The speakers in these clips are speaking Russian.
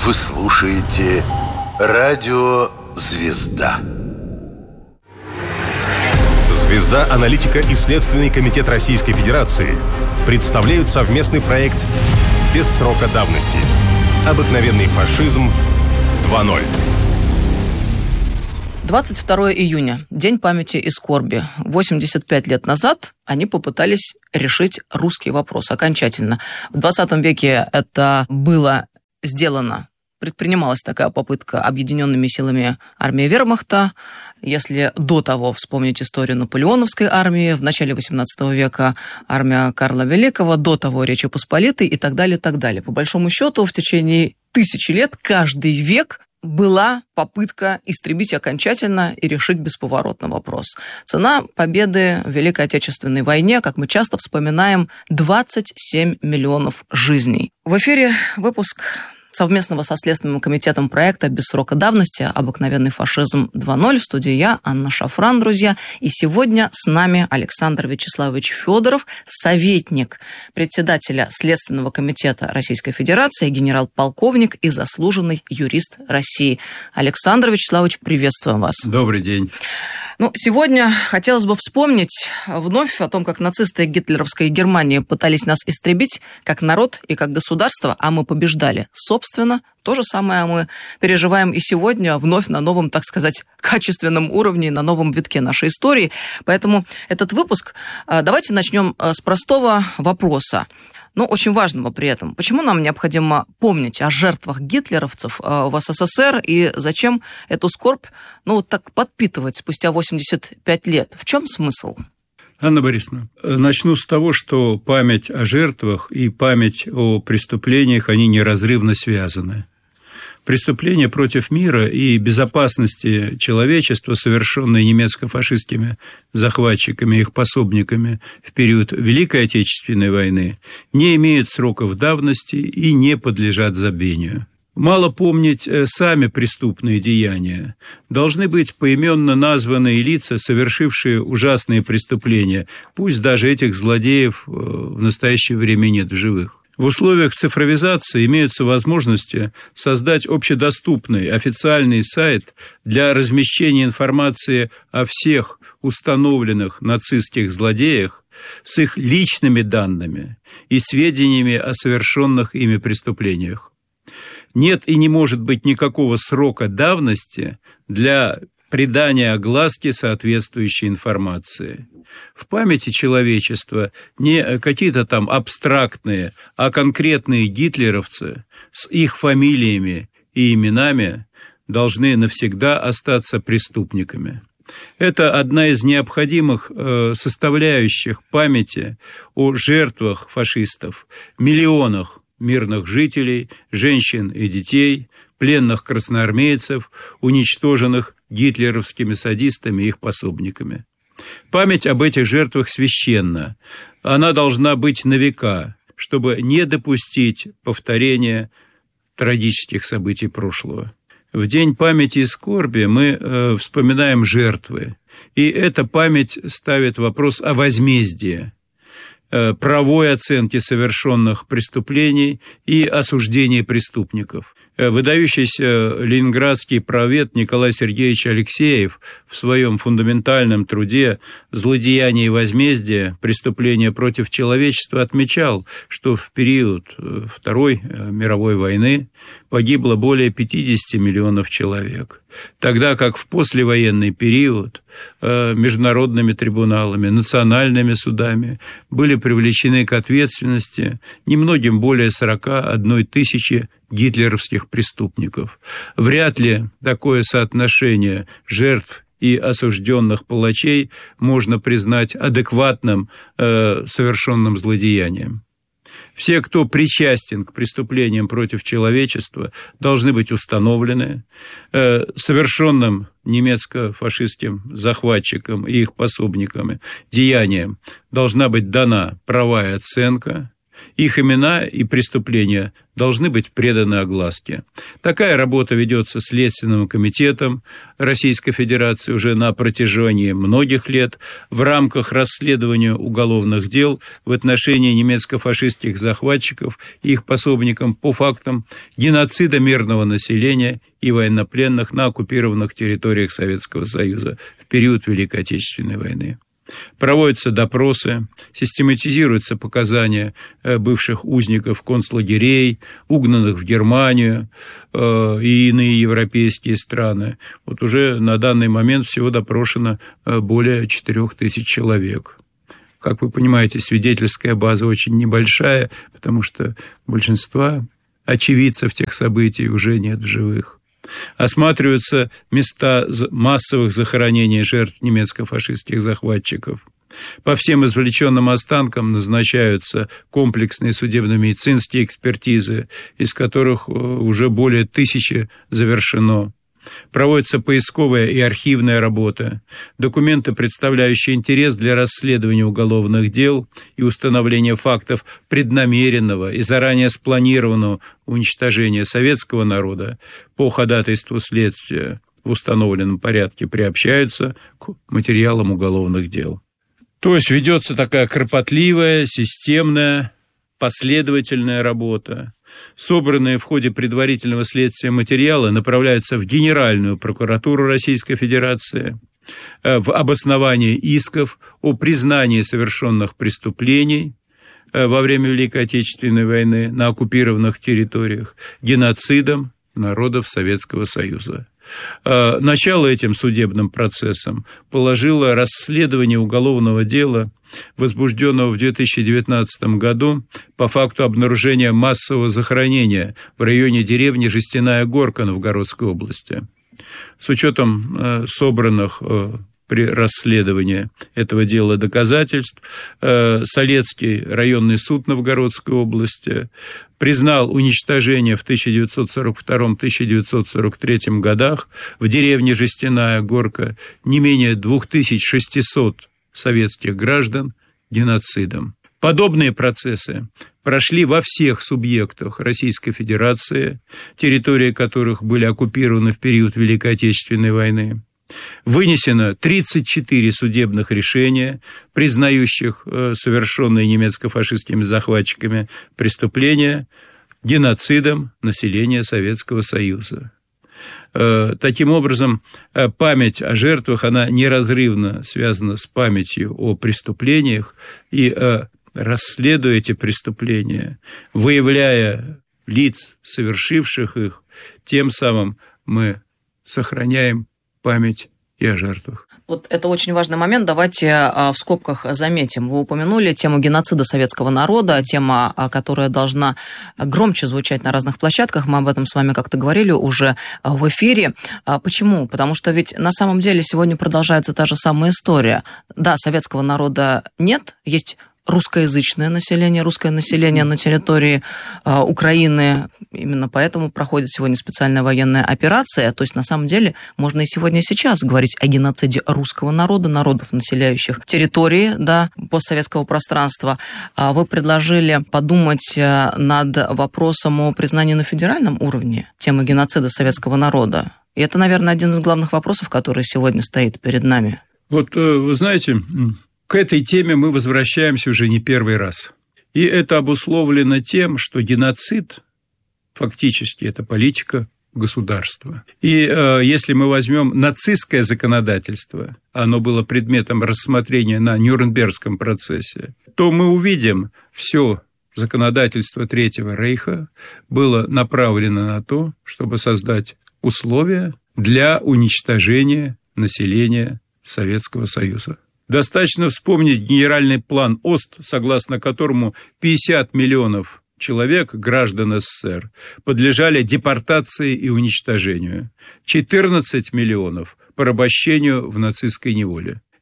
Вы слушаете «Радио Звезда». «Звезда», аналитика и Следственный комитет Российской Федерации представляют совместный проект «Без срока давности. Обыкновенный фашизм 2.0». 22 июня. День памяти и скорби. 85 лет назад они попытались решить русский вопрос окончательно. В 20 веке это было сделано. Предпринималась такая попытка объединенными силами армии вермахта. Если до того вспомнить историю наполеоновской армии, в начале 18 века армия Карла Великого, до того Речи Посполитой и так далее, так далее. По большому счету, в течение тысячи лет, каждый век была попытка истребить окончательно и решить бесповоротно вопрос. Цена победы в Великой Отечественной войне, как мы часто вспоминаем, 27 миллионов жизней. В эфире выпуск совместного со Следственным комитетом проекта «Без срока давности. Обыкновенный фашизм 2.0». В студии я, Анна Шафран, друзья. И сегодня с нами Александр Вячеславович Федоров, советник председателя Следственного комитета Российской Федерации, генерал-полковник и заслуженный юрист России. Александр Вячеславович, приветствуем вас. Добрый день. Сегодня хотелось бы вспомнить вновь о том, как нацисты гитлеровской Германии пытались нас истребить как народ и как государство, а мы побеждали. Собственно, то же самое мы переживаем и сегодня вновь на новом, так сказать, качественном уровне, на новом витке нашей истории. Поэтому этот выпуск давайте начнем с простого вопроса. Но очень важного при этом. Почему нам необходимо помнить о жертвах гитлеровцев в СССР и зачем эту скорбь так подпитывать спустя 85 лет? В чем смысл? Анна Борисовна, начну с того, что память о жертвах и память о преступлениях, они неразрывно связаны. Преступления против мира и безопасности человечества, совершенные немецко-фашистскими захватчиками и их пособниками в период Великой Отечественной войны, не имеют сроков давности и не подлежат забвению. Мало помнить сами преступные деяния. Должны быть поименно названные лица, совершившие ужасные преступления, пусть даже этих злодеев в настоящее время нет в живых. В условиях цифровизации имеются возможности создать общедоступный официальный сайт для размещения информации о всех установленных нацистских злодеях с их личными данными и сведениями о совершенных ими преступлениях. Нет и не может быть никакого срока давности для придания огласке соответствующей информации. В памяти человечества не какие-то там абстрактные, а конкретные гитлеровцы с их фамилиями и именами должны навсегда остаться преступниками. Это одна из необходимых составляющих памяти о жертвах фашистов, миллионах мирных жителей, женщин и детей, пленных красноармейцев, уничтоженных гитлеровскими садистами и их пособниками. Память об этих жертвах священна. Она должна быть на века, чтобы не допустить повторения трагических событий прошлого. В День памяти и скорби мы вспоминаем жертвы, и эта память ставит вопрос о возмездии, правовой оценке совершенных преступлений и осуждении преступников. Выдающийся ленинградский правед Николай Сергеевич Алексеев в своем фундаментальном труде «Злодеяние и возмездие. Преступления против человечества» отмечал, что в период Второй мировой войны погибло более 50 миллионов человек, тогда как в послевоенный период международными трибуналами, национальными судами были привлечены к ответственности немногим более 41 тысячи гитлеровских преступников. Вряд ли такое соотношение жертв и осужденных палачей можно признать адекватным совершенным злодеянием. Все, кто причастен к преступлениям против человечества, должны быть установлены. Совершенным немецко-фашистским захватчикам и их пособникам деяниям должна быть дана правовая оценка. Их имена и преступления должны быть преданы огласке. Такая работа ведется Следственным комитетом Российской Федерации уже на протяжении многих лет в рамках расследования уголовных дел в отношении немецко-фашистских захватчиков и их пособников по фактам геноцида мирного населения и военнопленных на оккупированных территориях Советского Союза в период Великой Отечественной войны. Проводятся допросы, систематизируются показания бывших узников концлагерей, угнанных в Германию и иные европейские страны. Вот уже на данный момент всего допрошено более 4000 человек. Как вы понимаете, свидетельская база очень небольшая, потому что большинства очевидцев тех событий уже нет в живых. Осматриваются места массовых захоронений жертв немецко-фашистских захватчиков. По всем извлеченным останкам назначаются комплексные судебно-медицинские экспертизы, из которых уже более 1000 завершено. Проводится поисковая и архивная работа. Документы, представляющие интерес для расследования уголовных дел и установления фактов преднамеренного и заранее спланированного уничтожения советского народа по ходатайству следствия в установленном порядке приобщаются к материалам уголовных дел. То есть ведется такая кропотливая, системная, последовательная работа. Собранные в ходе предварительного следствия материалы направляются в Генеральную прокуратуру Российской Федерации в обоснование исков о признании совершенных преступлений во время Великой Отечественной войны на оккупированных территориях геноцидом народов Советского Союза. Начало этим судебным процессом положило расследование уголовного дела, возбужденного в 2019 году по факту обнаружения массового захоронения в районе деревни Жестяная Горка Новгородской области. С учетом собранных при расследовании этого дела доказательств, Солецкий районный суд Новгородской области признал уничтожение в 1942-1943 годах в деревне Жестяная Горка не менее 2600 советских граждан геноцидом. Подобные процессы прошли во всех субъектах Российской Федерации, территории которых были оккупированы в период Великой Отечественной войны. Вынесено 34 судебных решения, признающих совершенные немецко-фашистскими захватчиками преступления геноцидом населения Советского Союза. Таким образом, память о жертвах, она неразрывно связана с памятью о преступлениях, и расследуя эти преступления, выявляя лиц, совершивших их, тем самым мы сохраняем память и о жертвах. Вот это очень важный момент. Давайте в скобках заметим. Вы упомянули тему геноцида советского народа, тема, которая должна громче звучать на разных площадках. Мы об этом с вами как-то говорили уже в эфире. Почему? Потому что ведь на самом деле сегодня продолжается та же самая история. Да, советского народа нет, есть русскоязычное население, русское население на территории Украины. Именно поэтому проходит сегодня специальная военная операция. То есть, на самом деле, можно и сегодня и сейчас говорить о геноциде русского народа, народов, населяющих территории, да, постсоветского пространства. Вы предложили подумать над вопросом о признании на федеральном уровне темы геноцида советского народа. И это, наверное, один из главных вопросов, который сегодня стоит перед нами. Вот, вы знаете, к этой теме мы возвращаемся уже не первый раз. И это обусловлено тем, что геноцид фактически это политика государства. И если мы возьмем нацистское законодательство, оно было предметом рассмотрения на Нюрнбергском процессе, то мы увидим, все законодательство Третьего Рейха было направлено на то, чтобы создать условия для уничтожения населения Советского Союза. Достаточно вспомнить генеральный план ОСТ, согласно которому 50 миллионов человек, граждан СССР, подлежали депортации и уничтожению. 14 миллионов – порабощению в нацистской неволе.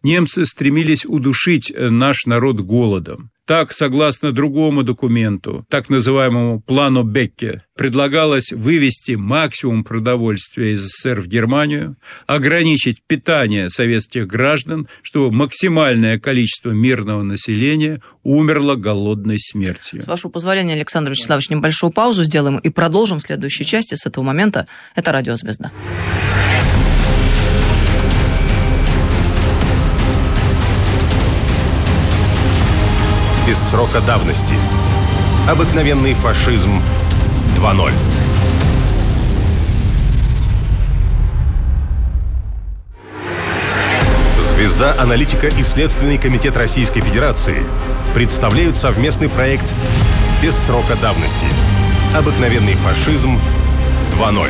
немцы стремились удушить наш народ голодом. Так, согласно другому документу, так называемому плану Бекке, предлагалось вывести максимум продовольствия из СССР в Германию, ограничить питание советских граждан, чтобы максимальное количество мирного населения умерло голодной смертью. С вашего позволения, Александр Вячеславович, небольшую паузу сделаем и продолжим в следующей части с этого момента. Это «Радио Звезда». Без срока давности. Обыкновенный фашизм 2.0. «Звезда», аналитика и Следственный комитет Российской Федерации представляют совместный проект «Без срока давности. Обыкновенный фашизм 2.0».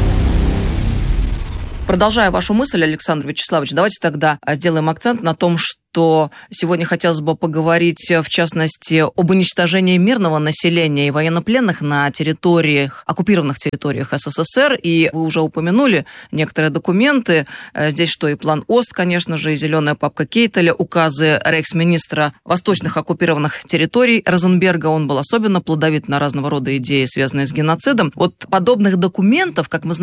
Продолжая вашу мысль, Александр Вячеславович, давайте тогда сделаем акцент на том, что сегодня хотелось бы поговорить, в частности, об уничтожении мирного населения и военнопленных на территориях, оккупированных территориях СССР. И вы уже упомянули некоторые документы. Здесь что и план ОСТ, конечно же, и зеленая папка Кейтеля, указы рейхсминистра восточных оккупированных территорий Розенберга. Он был особенно плодовит на разного рода идеи, связанные с геноцидом. Вот подобных документов, как мы знаем,